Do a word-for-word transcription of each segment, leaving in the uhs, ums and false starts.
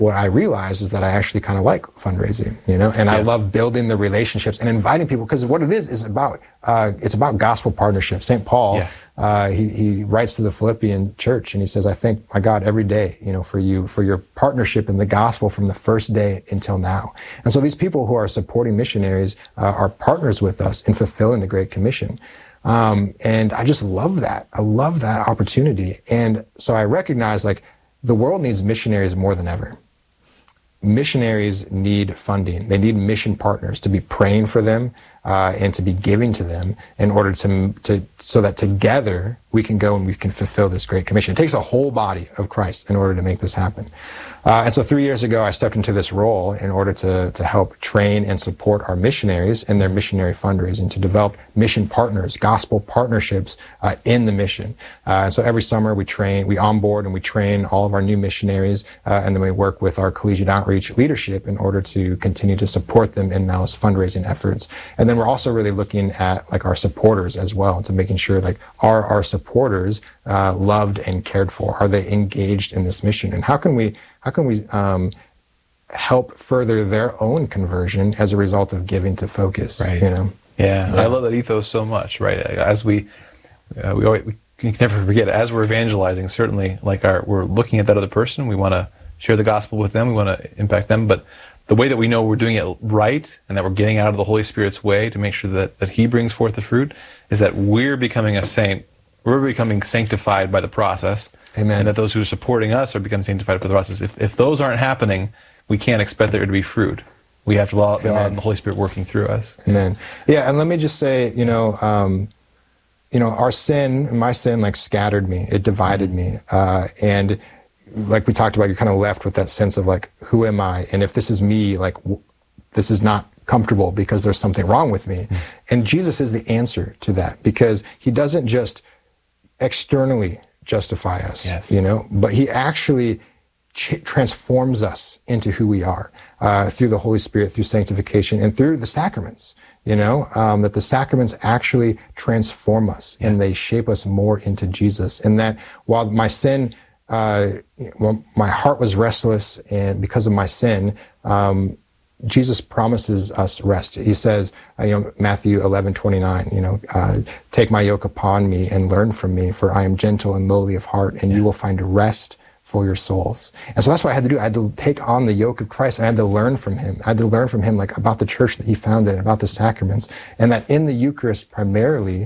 what I realized is that I actually kind of like fundraising, you know, and yeah. I love building the relationships and inviting people, because what it is is about uh, it's about gospel partnership. Saint Paul, yeah. uh, he he writes to the Philippian church and he says, "I thank my God every day, you know, for you for your partnership in the gospel from the first day until now." And so these people who are supporting missionaries uh, are partners with us in fulfilling the Great Commission. Um, and I just love that. I love that opportunity. And so I recognize, like, the world needs missionaries more than ever. Missionaries need funding. They need mission partners to be praying for them uh, and to be giving to them in order to, to so that together we can go and we can fulfill this Great Commission. It takes a whole body of Christ in order to make this happen. Uh, and so three years ago, I stepped into this role in order to, to help train and support our missionaries in their missionary fundraising, to develop mission partners, gospel partnerships uh, in the mission. Uh, and so every summer we train, we onboard and we train all of our new missionaries, uh, and then we work with our collegiate outreach leadership in order to continue to support them in those fundraising efforts. And then we're also really looking at, like, our supporters as well, to making sure, like, are our supporters uh, loved and cared for? Are they engaged in this mission? And how can we How can we um, help further their own conversion as a result of giving to Focus? Right. You know? Yeah, yeah. I love that ethos so much. Right. As we uh, we always, we can never forget it. As we're evangelizing, certainly, like our we're looking at that other person. We want to share the gospel with them. We want to impact them. But the way that we know we're doing it right and that we're getting out of the Holy Spirit's way to make sure that that He brings forth the fruit is that we're becoming a saint. We're becoming sanctified by the process. Amen. And that those who are supporting us are becoming sanctified for the process. If, if those aren't happening, we can't expect there to be fruit. We have to allow, allow the Holy Spirit working through us. Amen. Yeah, and let me just say, you know, um, you know, our sin, my sin, like, scattered me. It divided me. Uh, and like we talked about, you're kind of left with that sense of, like, who am I? And if this is me, like, w- this is not comfortable because there's something wrong with me. Mm. And Jesus is the answer to that, because He doesn't just externally justify us, yes. you know, but He actually ch- transforms us into who we are uh, through the Holy Spirit, through sanctification, and through the sacraments, you know, um, that the sacraments actually transform us yeah. and they shape us more into Jesus. And that while my sin, uh, well, my heart was restless, and because of my sin, um, Jesus promises us rest. He says, uh, you know, Matthew eleven twenty-nine, you know, uh, take my yoke upon me and learn from me, for I am gentle and lowly of heart, and yeah. you will find rest for your souls. And so that's what I had to do. I had to take on the yoke of Christ, and I had to learn from Him. I had to learn from Him, like, about the church that He founded, about the sacraments, and that in the Eucharist primarily,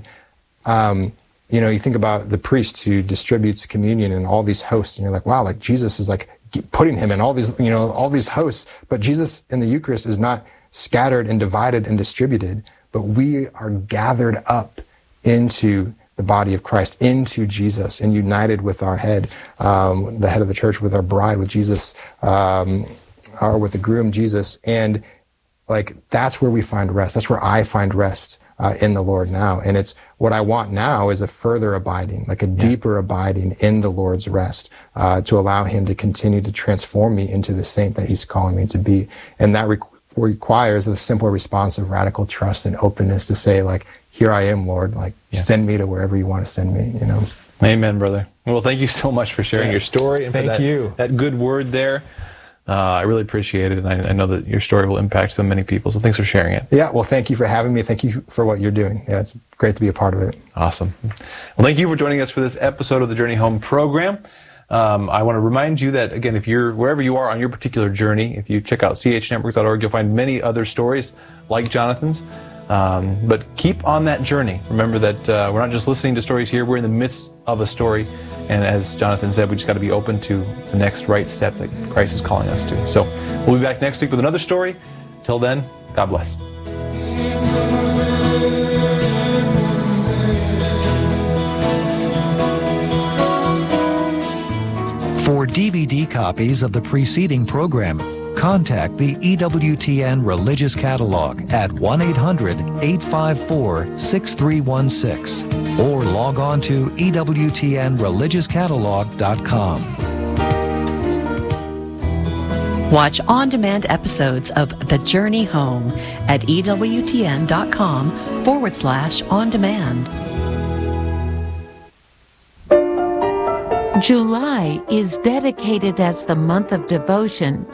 um, you know, you think about the priest who distributes communion and all these hosts, and you're like, wow, like, Jesus is, like, putting Him in all these, you know, all these hosts. But Jesus in the Eucharist is not scattered and divided and distributed, but we are gathered up into the body of Christ, into Jesus, and united with our head, um, the head of the church, with our bride, with Jesus, um, or with the groom, Jesus. And, like, that's where we find rest. That's where I find rest Uh, in the Lord now. And it's what I want now is a further abiding, like a yeah. deeper abiding in the Lord's rest, uh, to allow Him to continue to transform me into the saint that He's calling me to be. And that re- requires the simple response of radical trust and openness to say, like, here I am, Lord, like, yeah. send me to wherever you want to send me, you know. Amen, brother. Well, thank you so much for sharing yeah. your story and thank for that, you. that good word there. Uh, I really appreciate it, and I, I know that your story will impact so many people, so thanks for sharing it. Yeah, well, thank you for having me. Thank you for what you're doing. Yeah, it's great to be a part of it. Awesome. Well, thank you for joining us for this episode of the Journey Home program. Um, I want to remind you that, again, if you're wherever you are on your particular journey, if you check out c h network dot org, you'll find many other stories like Jonathan's. Um, but keep on that journey. Remember that uh, we're not just listening to stories here, we're in the midst of a story. And as Jonathan said, we just got to be open to the next right step that Christ is calling us to. So we'll be back next week with another story. Till then, God bless. For D V D copies of the preceding program, contact the E W T N Religious Catalog at one eight hundred, eight five four, six three one six or log on to E W T N religious catalog dot com. Watch on-demand episodes of The Journey Home at E W T N dot com forward slash on demand. July is dedicated as the month of devotion